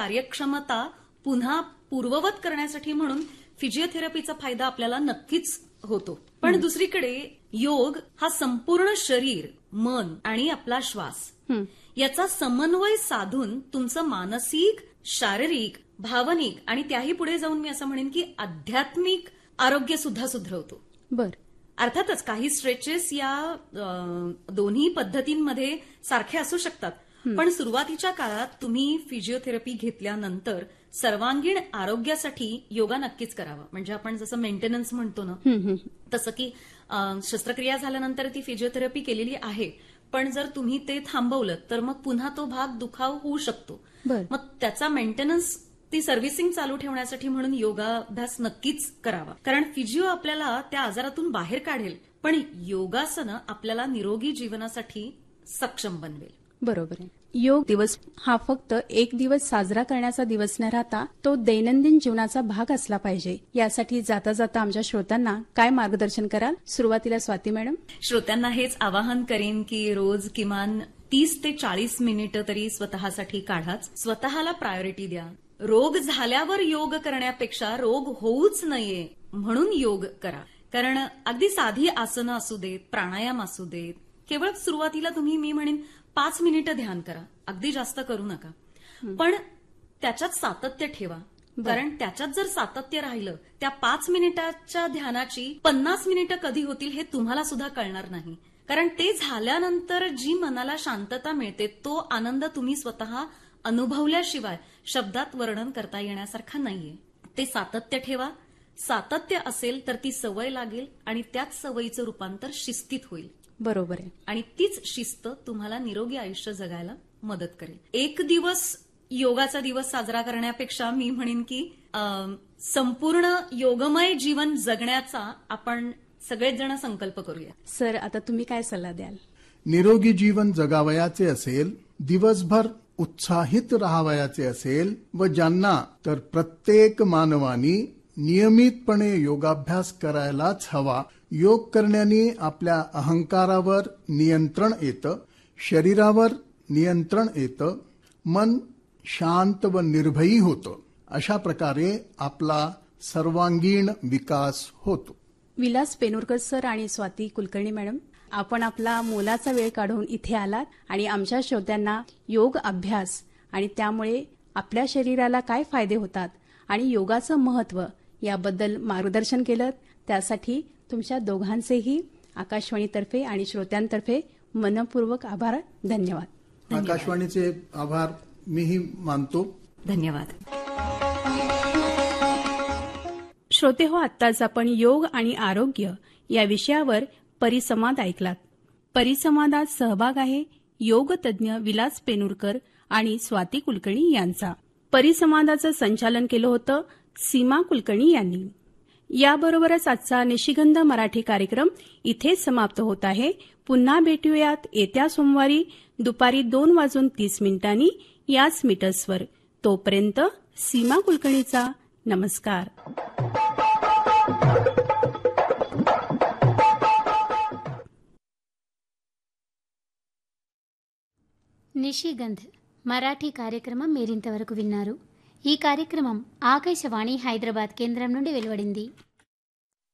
कार्यक्षमता पुन्हा पूर्ववत करण्यासाठी म्हणून फिजिओथेरपीचा फायदा आपल्याला नक्कीच होतो. पण दुसरीकडे योग हा संपूर्ण शरीर, मन आणि आपला श्वास याचा समन्वय साधून तुमचं मानसिक, शारीरिक, भावनिक आणि त्याही पुढे जाऊन मी असं म्हणेन की आध्यात्मिक आरोग्य सुद्धा सुधरवतो. बर. अर्थातच काही स्ट्रेचेस या दोन्ही पद्धतींमध्ये सारखे असू शकतात, पण सुरुवातीच्या काळात तुम्ही फिजिओथेरपी घेतल्यानंतर सर्वांगीण आरोग्यासाठी योगा नक्कीच करावा. म्हणजे आपण जसं मेंटेनन्स म्हणतो ना, तसं की शस्त्रक्रिया झाल्यानंतर ती फिजिओथेरपी केलेली आहे, पण जर तुम्ही ते थांबवलं तर मग पुन्हा तो भाग दुखाव होऊ शकतो. मग त्याचा मेंटेनन्स, ती सर्व्हिसिंग चालू ठेवण्यासाठी म्हणून योगाभ्यास नक्कीच करावा. कारण फिजिओ आपल्याला त्या आजारातून बाहेर काढेल, पण योगासनं आपल्याला निरोगी जीवनासाठी सक्षम बनवेल. बरोबर आहे. योग दिवस हा फक्त एक दिवस साजरा करण्याचा दिवस न राहता तो दैनंदिन जीवनाचा भाग असला पाहिजे. यासाठी जाता जाता आमच्या श्रोत्यांना काय मार्गदर्शन कराल? सुरुवातीला स्वाती मॅडम. श्रोत्यांना हेच आवाहन करेन की रोज किमान 30 ते 40 मिनिटं तरी स्वतःसाठी काढाच. स्वतःला प्रायोरिटी द्या. रोग झाल्यावर योग करण्यापेक्षा रोग होऊच नये म्हणून योग करा. कारण अगदी साधी आसनं असू देत, प्राणायाम असू देत, केवळ सुरुवातीला तुम्ही मी म्हणेन 5 मिनिटं ध्यान करा. अगदी जास्त करू नका, पण त्याच्यात सातत्य ठेवा. कारण त्याच्यात जर सातत्य राहिलं, त्या 5 मिनिटाच्या ध्यानाची 50 मिनिटं कधी होतील हे तुम्हाला सुद्धा कळणार नाही. कारण ते झाल्यानंतर जी मनाला शांतता मिळते, तो आनंद तुम्ही स्वतः अनुभवल्याशिवाय शब्दात वर्णन करता येण्यासारखा नाहीये. ते सातत्य ठेवा. सातत्य असेल तर ती सवय लागेल आणि त्याच सवयीचं रूपांतर शिस्तीत होईल. बरोबर आहे. आणि तीच शिस्त तुम्हाला निरोगी आयुष्य जगायला मदत करेल. एक दिवस योगाचा दिवस साजरा करण्यापेक्षा मी म्हणेन की संपूर्ण योगमय जीवन जगण्याचा आपण सगळेच जण संकल्प करूया. सर, आता तुम्ही काय सल्ला द्याल? निरोगी जीवन जगावयाचे असेल, दिवसभर उत्साहित राहावयाचे असेल व ज्यांना तर प्रत्येक मानवानी नियमितपणे योगाभ्यास करायलाच हवा. योग करण्याने आपल्या अहंकारावर नियंत्रण येतं, शरीरावर नियंत्रण येतं, मन शांत व निर्भयी होतं. अशा प्रकारे आपला सर्वांगीण विकास होतो. विलास पेनुरकर सर आणि स्वाती कुलकर्णी मॅडम, आपण आपला मोलाचा वेळ काढून इथे आलात आणि आमच्या श्रोत्यांना योग अभ्यास आणि त्यामुळे आपल्या शरीराला काय फायदे होतात आणि योगाचं महत्त्व याबद्दल मार्गदर्शन केलं. त्यासाठी तुमच्या दोघांचेही आकाशवाणीतर्फे आणि श्रोत्यांतर्फे मनपूर्वक आभार. धन्यवाद. आकाशवाणीचे आभार मीही मानतो. धन्यवाद. श्रोते हो, आत्ताच आपण योग आणि आरोग्य या विषयावर परिसंवाद ऐकलात. परिसंवादात सहभाग आहे योग तज्ज्ञ विलास पेनुरकर आणि स्वाती कुलकर्णी यांचा. परिसंवादाचं संचालन केलं होतं सीमा कुलकर्णी यांनी. याबरोबरच आजचा निशिगंध मराठी कार्यक्रम इथेच समाप्त होत आहे. पुन्हा भेटूयात येत्या सोमवारी दुपारी 2:30 याच मीटर्सवर. तोपर्यंत सीमा कुलकर्णीचा नमस्कार. నిషిగంధ్ మరాఠీ కార్యక్రమం మీరింతవరకు విన్నారు. ఈ కార్యక్రమం ఆకాశవాణి హైదరాబాద్ కేంద్రం నుండి వెలువడింది.